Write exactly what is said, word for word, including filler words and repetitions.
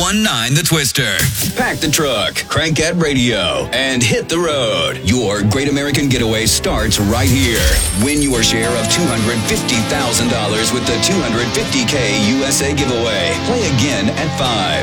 one nine The Twister. Pack the truck, crank that radio, and hit the road. Your Great American Getaway starts right here. Win your share of two hundred fifty thousand dollars with the two hundred fifty K U S A giveaway. Play again at five.